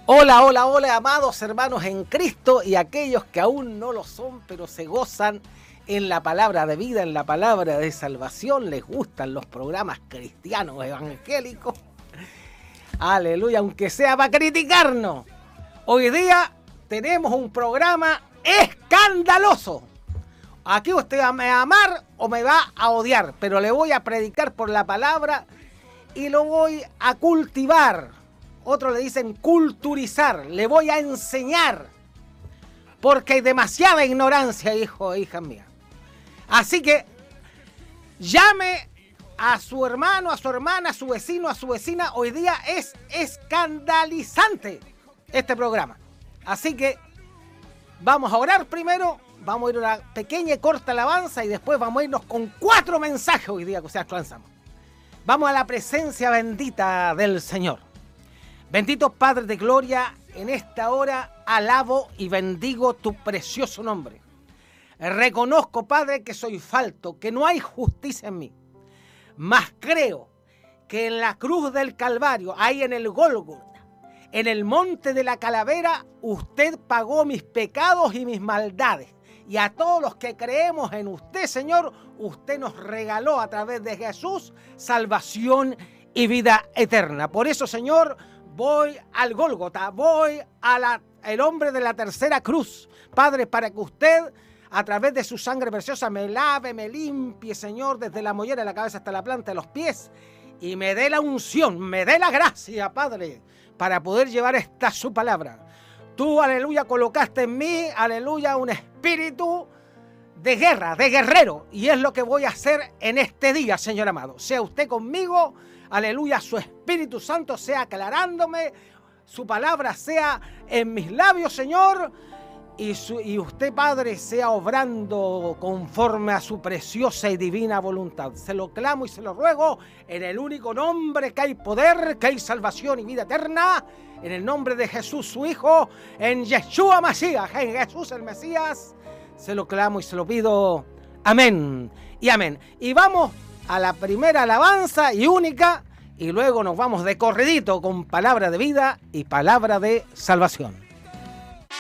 Hola, hola, hola, amados hermanos en Cristo y aquellos que aún no lo son, pero se gozan en la palabra de vida, en la palabra de salvación. Les gustan los programas cristianos evangélicos. Aleluya, aunque sea para criticarnos. Hoy día tenemos un programa escandaloso. Aquí usted me va a amar o me va a odiar, pero le voy a predicar por la palabra y lo voy a cultivar. Otros le dicen culturizar, le voy a enseñar, porque hay demasiada ignorancia, hijo e hija mía. Así que llame a su hermano, a su hermana, a su vecino, a su vecina. Hoy día es escandalizante este programa. Así que vamos a orar primero, vamos a ir a una pequeña y corta alabanza y después vamos a irnos con 4 mensajes hoy día que ustedes lanzamos. Vamos a la presencia bendita del Señor. Bendito Padre de Gloria, en esta hora alabo y bendigo tu precioso nombre. Reconozco, Padre, que soy falto, que no hay justicia en mí. Mas creo que en la cruz del Calvario, ahí en el Gólgota, en el monte de la calavera, usted pagó mis pecados y mis maldades. Y a todos los que creemos en usted, Señor, usted nos regaló a través de Jesús salvación y vida eterna. Por eso, Señor, voy al Gólgota, voy al hombre de la tercera cruz, Padre, para que usted, a través de su sangre preciosa, me lave, me limpie, Señor, desde la mollera de la cabeza hasta la planta de los pies, y me dé la unción, me dé la gracia, Padre, para poder llevar esta su palabra. Tú, aleluya, colocaste en mí, aleluya, un espíritu de guerra, de guerrero, y es lo que voy a hacer en este día, Señor amado. Sea usted conmigo, aleluya, su Espíritu Santo sea aclarándome, su palabra sea en mis labios, Señor, y usted, Padre, sea obrando conforme a su preciosa y divina voluntad. Se lo clamo y se lo ruego en el único nombre que hay poder, que hay salvación y vida eterna, en el nombre de Jesús, su Hijo, en Yeshua Mashiach, en Jesús el Mesías, se lo clamo y se lo pido. Amén y amén. Y vamos a la primera alabanza y única, y luego nos vamos de corridito con palabra de vida y palabra de salvación.